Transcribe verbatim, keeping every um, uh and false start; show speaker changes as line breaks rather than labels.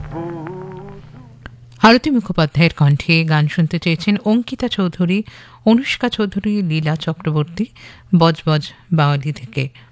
আরতি মুখোপাধ্যায়ের কণ্ঠে গান শুনতে চেয়েছেন অঙ্কিতা চৌধুরী, অনুষ্কা চৌধুরী, লীলা চক্রবর্তী বজবজ বাওয়ালি থেকে।